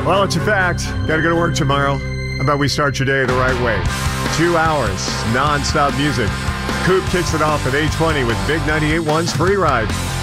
Well, it's a fact. Got to go to work tomorrow. How about we start your day the right way? 2 hours, non-stop music. Coop kicks it off at 8:20 with Big 98.1's Free Ride.